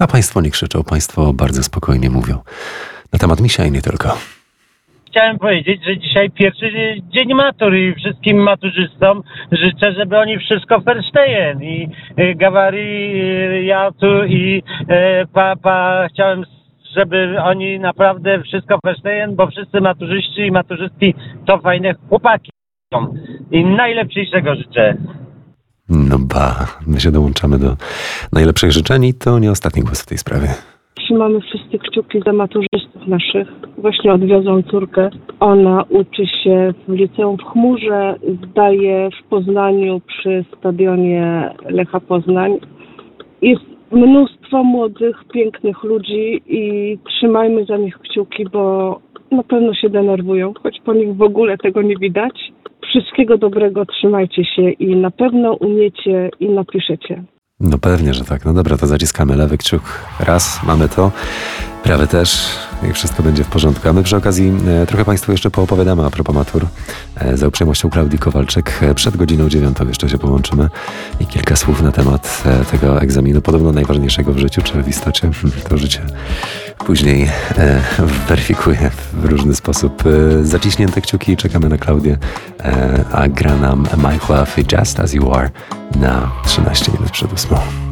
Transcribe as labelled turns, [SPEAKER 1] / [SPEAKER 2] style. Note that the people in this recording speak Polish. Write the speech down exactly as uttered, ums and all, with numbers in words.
[SPEAKER 1] A państwo nie krzyczą, państwo bardzo spokojnie mówią. Na temat misia i nie tylko.
[SPEAKER 2] Chciałem powiedzieć, że dzisiaj pierwszy dzień matur i wszystkim maturzystom życzę, żeby oni wszystko verstehen. I y, Gawari, y, ja tu i y, pa, pa, chciałem, żeby oni naprawdę wszystko verstehen, bo wszyscy maturzyści i maturzystki to fajne chłopaki. I najlepszego życzę.
[SPEAKER 1] No ba, my się dołączamy do najlepszych życzeń i to nie ostatni głos w tej sprawie.
[SPEAKER 3] Trzymamy wszyscy kciuki za maturzystów naszych. Właśnie odwiozą córkę. Ona uczy się w liceum w Chmurze, zdaje w Poznaniu przy stadionie Lecha Poznań. Jest mnóstwo młodych, pięknych ludzi i trzymajmy za nich kciuki, bo na pewno się denerwują, choć po nich w ogóle tego nie widać. Wszystkiego dobrego, trzymajcie się i na pewno umiecie i napiszecie.
[SPEAKER 1] No pewnie, że tak. No dobra, to zaciskamy lewy kciuk. Raz, mamy to. Prawy też i wszystko będzie w porządku. A my przy okazji e, trochę Państwu jeszcze poopowiadamy a propos matur. E, za uprzejmością Klaudii Kowalczyk. E, przed godziną dziewiątą jeszcze się połączymy i kilka słów na temat e, tego egzaminu, podobno najważniejszego w życiu, czy w istocie to życie później e, weryfikuje w różny sposób. E, zaciśnięte kciuki, czekamy na Klaudię, e, a gra nam My Love Just As You Are na trzynaście minut przed ósmą.